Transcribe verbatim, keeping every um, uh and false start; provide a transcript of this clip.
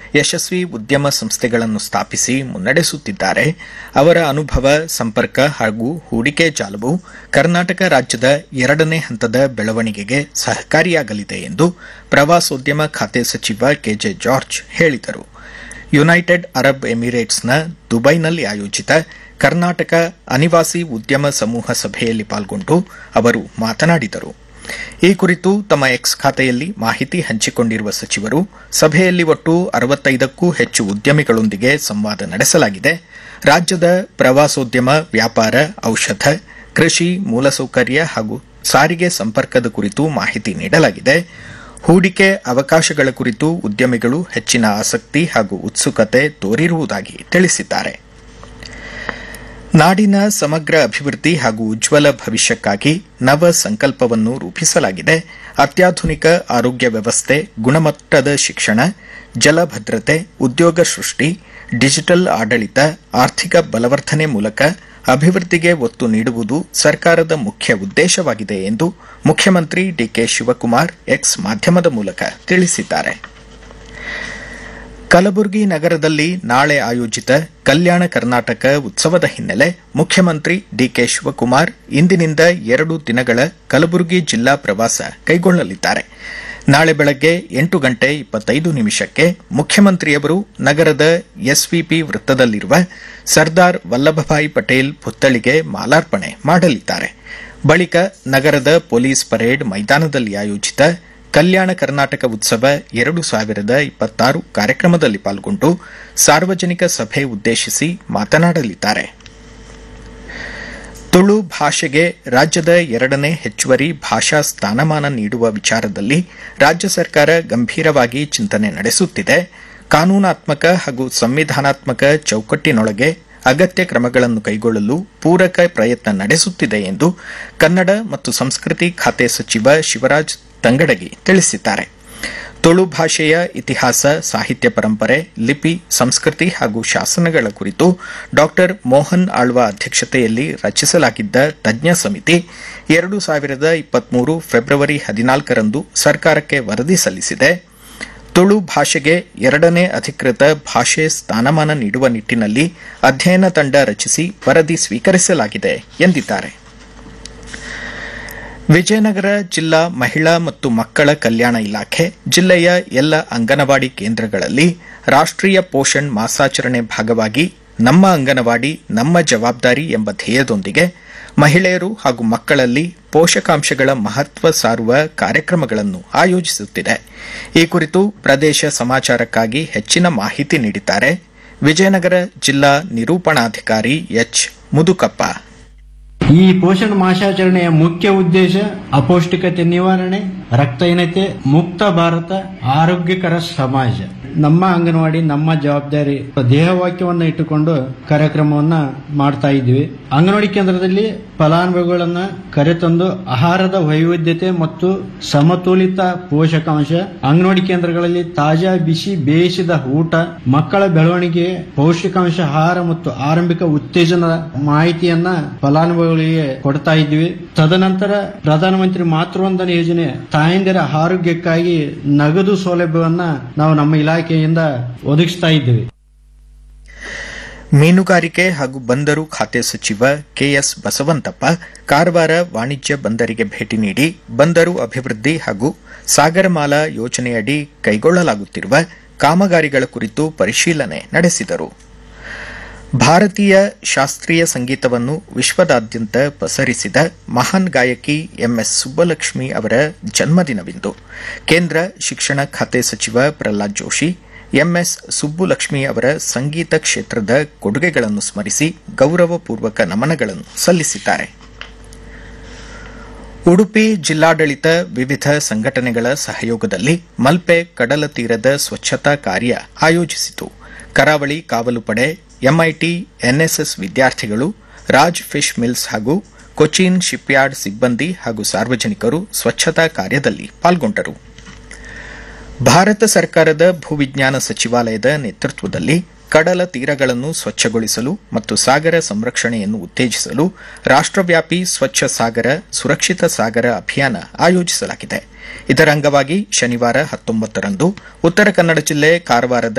ಯಶಸ್ವಿ ಉದ್ಯಮ ಸಂಸ್ಥೆಗಳನ್ನು ಸ್ಥಾಪಿಸಿ ಮುನ್ನಡೆಸುತ್ತಿದ್ದಾರೆ. ಅವರ ಅನುಭವ, ಸಂಪರ್ಕ ಹಾಗೂ ಹೂಡಿಕೆ ಜಾಲವು ಕರ್ನಾಟಕ ರಾಜ್ಯದ ಎರಡನೇ ಹಂತದ ಬೆಳವಣಿಗೆಗೆ ಸಹಕಾರಿಯಾಗಲಿದೆ ಎಂದು ಪ್ರವಾಸೋದ್ಯಮ ಖಾತೆ ಸಚಿವ ಕೆಜೆ ಜಾರ್ಜ್ ಹೇಳಿದರು. ಯುನೈಟೆಡ್ ಅರಬ್ ಎಮಿರೇಟ್ಸ್ನ ದುಬೈನಲ್ಲಿ ಆಯೋಜಿತ ಕರ್ನಾಟಕ ಅನಿವಾಸಿ ಉದ್ಯಮ ಸಮೂಹ ಸಭೆಯಲ್ಲಿ ಪಾಲ್ಗೊಂಡು ಅವರು ಮಾತನಾಡಿದರು. ಈ ಕುರಿತು ತಮ್ಮ ಎಕ್ಸ್ ಖಾತೆಯಲ್ಲಿ ಮಾಹಿತಿ ಹಂಚಿಕೊಂಡಿರುವ ಸಚಿವರು, ಸಭೆಯಲ್ಲಿ ಒಟ್ಟು ಅರವತ್ತೈದಕ್ಕೂ ಹೆಚ್ಚು ಉದ್ಯಮಿಗಳೊಂದಿಗೆ ಸಂವಾದ ನಡೆಸಲಾಗಿದೆ. ರಾಜ್ಯದ ಪ್ರವಾಸೋದ್ಯಮ, ವ್ಯಾಪಾರ, ಔಷಧ, ಕೃಷಿ, ಮೂಲಸೌಕರ್ಯ ಹಾಗೂ ಸಾರಿಗೆ ಸಂಪರ್ಕದ ಕುರಿತು ಮಾಹಿತಿ ನೀಡಲಾಗಿದೆ. ಹೂಡಿಕೆ ಅವಕಾಶಗಳ ಕುರಿತು ಉದ್ಯಮಿಗಳು ಹೆಚ್ಚಿನ ಆಸಕ್ತಿ ಹಾಗೂ ಉತ್ಸುಕತೆ ತೋರಿರುವುದಾಗಿ ತಿಳಿಸಿದ್ದಾರೆ. ನಾಡಿನ ಸಮಗ್ರ ಅಭಿವೃದ್ಧಿ ಹಾಗೂ ಉಜ್ವಲ ಭವಿಷ್ಯಕ್ಕಾಗಿ ನವ ಸಂಕಲ್ಪವನ್ನು ರೂಪಿಸಲಾಗಿದೆ. ಅತ್ಯಾಧುನಿಕ ಆರೋಗ್ಯ ವ್ಯವಸ್ಥೆ, ಗುಣಮಟ್ಟದ ಶಿಕ್ಷಣ, ಜಲಭದ್ರತೆ, ಉದ್ಯೋಗ ಸೃಷ್ಟಿ, ಡಿಜಿಟಲ್ ಆಡಳಿತ, ಆರ್ಥಿಕ ಬಲವರ್ಧನೆ ಮೂಲಕ ಅಭಿವೃದ್ಧಿಗೆ ಒತ್ತು ನೀಡುವುದು ಸರ್ಕಾರದ ಮುಖ್ಯ ಉದ್ದೇಶವಾಗಿದೆ ಎಂದು ಮುಖ್ಯಮಂತ್ರಿ ಡಿಕೆ ಶಿವಕುಮಾರ್ ಎಕ್ಸ್ ಮಾಧ್ಯಮದ ಮೂಲಕ ತಿಳಿಸಿದ್ದಾರೆ. ಕಲಬುರಗಿ ನಗರದಲ್ಲಿ ನಾಳೆ ಆಯೋಜಿತ ಕಲ್ಯಾಣ ಕರ್ನಾಟಕ ಉತ್ಸವದ ಹಿನ್ನೆಲೆ ಮುಖ್ಯಮಂತ್ರಿ ಡಿಕೆ ಶಿವಕುಮಾರ್ ಇಂದಿನಿಂದ ಎರಡು ದಿನಗಳ ಕಲಬುರಗಿ ಜಿಲ್ಲಾ ಪ್ರವಾಸ ಕೈಗೊಳ್ಳಲಿದ್ದಾರೆ. ನಾಳೆ ಬೆಳಗ್ಗೆ ಎಂಟು ಗಂಟೆ ಇಪ್ಪತ್ತೈದು ನಿಮಿಷಕ್ಕೆ ಮುಖ್ಯಮಂತ್ರಿಯವರು ನಗರದ ಎಸ್ವಿಪಿ ವೃತ್ತದಲ್ಲಿರುವ ಸರ್ದಾರ್ ವಲ್ಲಭಭಾಯಿ ಪಟೇಲ್ ಪುತ್ಥಳಿಗೆ ಮಾಲಾರ್ಪಣೆ ಮಾಡಲಿದ್ದಾರೆ. ಬಳಿಕ ನಗರದ ಪೊಲೀಸ್ ಪರೇಡ್ ಮೈದಾನದಲ್ಲಿ ಆಯೋಜಿತ ಕಲ್ಯಾಣ ಕರ್ನಾಟಕ ಉತ್ಸವ ಎರಡು ಸಾವಿರದ ಇಪ್ಪತ್ತಾರು ಕಾರ್ಯಕ್ರಮದಲ್ಲಿ ಪಾಲ್ಗೊಂಡು ಸಾರ್ವಜನಿಕ ಸಭೆ ಉದ್ದೇಶಿಸಿ ಮಾತನಾಡಲಿದ್ದಾರೆ. ತುಳು ಭಾಷೆಗೆ ರಾಜ್ಯದ ಎರಡನೇ ಹೆಚ್ಚುವರಿ ಭಾಷಾ ಸ್ಥಾನಮಾನ ನೀಡುವ ವಿಚಾರದಲ್ಲಿ ರಾಜ್ಯ ಸರ್ಕಾರ ಗಂಭೀರವಾಗಿ ಚಿಂತನೆ ನಡೆಸುತ್ತಿದೆ. ಕಾನೂನಾತ್ಮಕ ಹಾಗೂ ಸಂವಿಧಾನಾತ್ಮಕ ಚೌಕಟ್ಟಿನೊಳಗೆ ಅಗತ್ಯ ಕ್ರಮಗಳನ್ನು ಕೈಗೊಳ್ಳಲು ಪೂರಕ ಪ್ರಯತ್ನ ನಡೆಸುತ್ತಿದೆ ಎಂದು ಕನ್ನಡ ಮತ್ತು ಸಂಸ್ಕೃತಿ ಖಾತೆ ಸಚಿವ ಶಿವರಾಜ್ ತಂಗಡಗಿ ತಿಳಿಸಿದ್ದಾರೆ. ತುಳು ಭಾಷೆಯ ಇತಿಹಾಸ, ಸಾಹಿತ್ಯ ಪರಂಪರೆ, ಲಿಪಿ, ಸಂಸ್ಕೃತಿ ಹಾಗೂ ಶಾಸನಗಳ ಕುರಿತು ಡಾ ಮೋಹನ್ ಆಳ್ವ ಅಧ್ಯಕ್ಷತೆಯಲ್ಲಿ ರಚಿಸಲಾಗಿದ್ದ ತಜ್ಞ ಸಮಿತಿ ಎರಡು ಸಾವಿರದ ಇಪ್ಪತ್ಮೂರು ಫೆಬ್ರವರಿ ಹದಿನಾಲ್ಕರಂದು ಸರ್ಕಾರಕ್ಕೆ ವರದಿ ಸಲ್ಲಿಸಿದೆ. ತುಳು ಭಾಷೆಗೆ ಎರಡನೇ ಅಧಿಕೃತ ಭಾಷೆ ಸ್ಥಾನಮಾನ ನೀಡುವ ನಿಟ್ಟಿನಲ್ಲಿ ಅಧ್ಯಯನ ತಂಡ ರಚಿಸಿ ವರದಿ ಸ್ವೀಕರಿಸಲಾಗಿದೆ ಎಂದಿದ್ದಾರೆ. ವಿಜಯನಗರ ಜಿಲ್ಲಾ ಮಹಿಳಾ ಮತ್ತು ಮಕ್ಕಳ ಕಲ್ಯಾಣ ಇಲಾಖೆ ಜಿಲ್ಲೆಯ ಎಲ್ಲ ಅಂಗನವಾಡಿ ಕೇಂದ್ರಗಳಲ್ಲಿ ರಾಷ್ಟೀಯ ಪೋಷಣ್ ಮಾಸಾಚರಣೆ ಭಾಗವಾಗಿ ನಮ್ಮ ಅಂಗನವಾಡಿ ನಮ್ಮ ಜವಾಬ್ದಾರಿ ಎಂಬ ಧ್ಯೇಯದೊಂದಿಗೆ ಮಹಿಳೆಯರು ಹಾಗೂ ಮಕ್ಕಳಲ್ಲಿ ಪೋಷಕಾಂಶಗಳ ಮಹತ್ವ ಸಾರುವ ಕಾರ್ಯಕ್ರಮಗಳನ್ನು ಆಯೋಜಿಸುತ್ತಿದೆ. ಈ ಕುರಿತು ಪ್ರದೇಶ ಸಮಾಚಾರಕ್ಕಾಗಿ ಹೆಚ್ಚಿನ ಮಾಹಿತಿ ನೀಡಿದ್ದಾರೆ ವಿಜಯನಗರ ಜಿಲ್ಲಾ ನಿರೂಪಣಾಧಿಕಾರಿ ಎಚ್ ಮುದುಕಪ್ಪ. ಈ ಪೋಷಣ ಮಾಸಾಚರಣೆಯ ಮುಖ್ಯ ಉದ್ದೇಶ ಅಪೌಷ್ಟಿಕತೆ ನಿವಾರಣೆ, ರಕ್ತಹೀನತೆ ಮುಕ್ತ ಭಾರತ, ಆರೋಗ್ಯಕರ ಸಮಾಜ. ನಮ್ಮ ಅಂಗನವಾಡಿ ನಮ್ಮ ಜವಾಬ್ದಾರಿ ಧ್ಯೇಯವಾಕ್ಯವನ್ನು ಇಟ್ಟುಕೊಂಡು ಕಾರ್ಯಕ್ರಮವನ್ನ ಮಾಡ್ತಾ ಇದ್ವಿ. ಅಂಗನವಾಡಿ ಕೇಂದ್ರದಲ್ಲಿ ಫಲಾನುಭವಿಗಳನ್ನ ಕರೆತಂದು ಆಹಾರದ ವೈವಿಧ್ಯತೆ ಮತ್ತು ಸಮತೋಲಿತ ಪೋಷಕಾಂಶ, ಅಂಗನವಾಡಿ ಕೇಂದ್ರಗಳಲ್ಲಿ ತಾಜಾ ಬಿಸಿ ಬೇಯಿಸಿದ ಊಟ, ಮಕ್ಕಳ ಬೆಳವಣಿಗೆ, ಪೌಷ್ಟಿಕಾಂಶ ಆಹಾರ ಮತ್ತು ಆರಂಭಿಕ ಉತ್ತೇಜನದ ಮಾಹಿತಿಯನ್ನ ಫಲಾನುಭವಿಗಳಿಗೆ ಕೊಡ್ತಾ ಇದ್ವಿ. ತದನಂತರ ಪ್ರಧಾನಮಂತ್ರಿ ಮಾತೃವಂದನ ಯೋಜನೆ ತಾಯಂದಿರ ಆರೋಗ್ಯಕ್ಕಾಗಿ ನಗದು ಸೌಲಭ್ಯವನ್ನ ನಾವು ನಮ್ಮ ಇಲಾಖೆಯಿಂದ ಒದಗಿಸ್ತಾ ಇದ್ದೀವಿ. ಮೀನುಗಾರಿಕೆ ಹಾಗೂ ಬಂದರು ಖಾತೆ ಸಚಿವ ಕೆಎಸ್ ಬಸವಂತಪ್ಪ ಕಾರವಾರ ವಾಣಿಜ್ಯ ಬಂದರಿಗೆ ಭೇಟಿ ನೀಡಿ ಬಂದರು ಅಭಿವೃದ್ಧಿ ಹಾಗೂ ಸಾಗರಮಾಲಾ ಯೋಜನೆಯಡಿ ಕೈಗೊಳ್ಳಲಾಗುತ್ತಿರುವ ಕಾಮಗಾರಿಗಳ ಕುರಿತು ಪರಿಶೀಲನೆ ನಡೆಸಿದರು. ಭಾರತೀಯ ಶಾಸ್ತ್ರೀಯ ಸಂಗೀತವನ್ನು ವಿಶ್ವದಾದ್ಯಂತ ಪಸರಿಸಿದ ಮಹಾನ್ ಗಾಯಕಿ ಎಂಎಸ್ ಸುಬ್ಬಲಕ್ಷ್ಮಿ ಅವರ ಜನ್ಮದಿನವಿಂದು. ಕೇಂದ್ರ ಶಿಕ್ಷಣ ಖಾತೆ ಸಚಿವ ಪ್ರಹ್ಲಾದ್ ಜೋಶಿ ಎಂಎಸ್ ಸುಬ್ಬುಲಕ್ಷ್ಮಿ ಅವರ ಸಂಗೀತ ಕ್ಷೇತ್ರದ ಕೊಡುಗೆಗಳನ್ನು ಸ್ಮರಿಸಿ ಗೌರವಪೂರ್ವಕ ನಮನಗಳನ್ನು ಸಲ್ಲಿಸಿದ್ದಾರೆ. ಉಡುಪಿ ಜಿಲ್ಲಾಡಳಿತ ವಿವಿಧ ಸಂಘಟನೆಗಳ ಸಹಯೋಗದಲ್ಲಿ ಮಲ್ಪೆ ಕಡಲ ತೀರದ ಸ್ವಚ್ಛತಾ ಕಾರ್ಯ ಆಯೋಜಿಸಿತು. ಕರಾವಳಿ ಕಾವಲು ಪಡೆ, ಎಂಐಟಿ, ಎನ್ಎಸ್ಎಸ್ ವಿದ್ಯಾರ್ಥಿಗಳು, ರಾಜ್ ಫಿಶ್ ಮಿಲ್ಸ್ ಹಾಗೂ ಕೊಚ್ಚಿನ್ ಶಿಪ್ಯಾರ್ಡ್ ಸಿಬ್ಬಂದಿ ಹಾಗೂ ಸಾರ್ವಜನಿಕರು ಸ್ವಚ್ಛತಾ ಕಾರ್ಯದಲ್ಲಿ ಪಾಲ್ಗೊಂಡರು. ಭಾರತ ಸರ್ಕಾರದ ಭೂವಿಜ್ಞಾನ ಸಚಿವಾಲಯದ ನೇತೃತ್ವದಲ್ಲಿ ಕಡಲ ತೀರಗಳನ್ನು ಸ್ವಚ್ಛಗೊಳಿಸಲು ಮತ್ತು ಸಾಗರ ಸಂರಕ್ಷಣೆಯನ್ನು ಉತ್ತೇಜಿಸಲು ರಾಷ್ಟವ್ಯಾಪಿ ಸ್ವಚ್ಛ ಸಾಗರ ಸುರಕ್ಷಿತ ಸಾಗರ ಅಭಿಯಾನ ಆಯೋಜಿಸಲಾಗಿದೆ. ಇದರ ಅಂಗವಾಗಿ ಶನಿವಾರ ಹತ್ತೊಂಬತ್ತರಂದು ಉತ್ತರ ಕನ್ನಡ ಜಿಲ್ಲೆ ಕಾರವಾರದ